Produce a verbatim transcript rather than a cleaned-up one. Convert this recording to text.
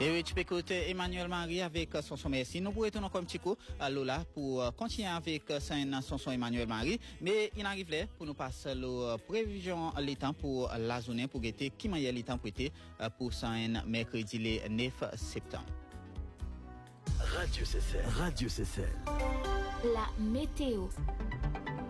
Et oui, tu peux écouter Emmanuel Marie avec son son merci. Nous pourrons retourner comme petit coup à Lola pour continuer avec son son Emmanuel Marie. Mais il arrive là pour nous passer la prévision les temps pour la journée pour guetter qui m'a les temps pour été pour son mercredi le neuf septembre. Radio C C L. Radio C C L. La météo.